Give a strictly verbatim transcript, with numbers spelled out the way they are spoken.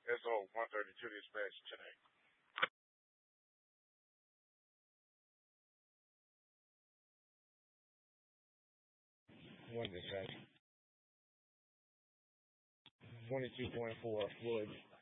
S O one thirty-two dispatch check. One dispatch. twenty-two point four fluid